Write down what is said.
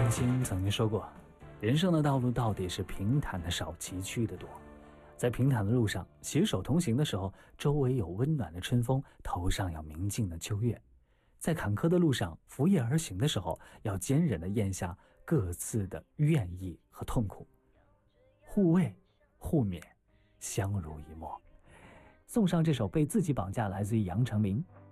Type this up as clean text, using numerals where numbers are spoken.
丹青曾经说过，人生的道路到底是平坦的少，崎岖的多。在平坦的路上，携手同行的时候，周围有温暖的春风，头上有明净的秋月；在坎坷的路上，扶叶而行的时候，要坚忍地咽下各自的怨意和痛苦，互慰互勉，相濡以沫。送上这首《被自己绑架》，来自于杨丞琳。